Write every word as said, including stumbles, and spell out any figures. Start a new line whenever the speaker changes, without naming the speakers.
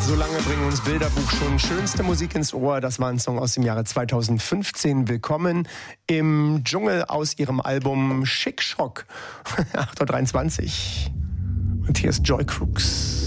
So lange bringen uns Bilderbuch schon schönste Musik ins Ohr. Das war ein Song aus dem Jahre zweitausendfünfzehn. Willkommen im Dschungel aus ihrem Album Schick Schock. acht Uhr dreiundzwanzig. Und hier ist Joy Crooks.